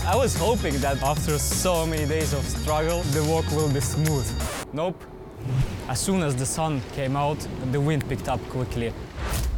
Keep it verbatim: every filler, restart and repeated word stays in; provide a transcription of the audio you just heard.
I was hoping that after so many days of struggle, the walk will be smooth. Nope. As soon as the sun came out, the wind picked up quickly.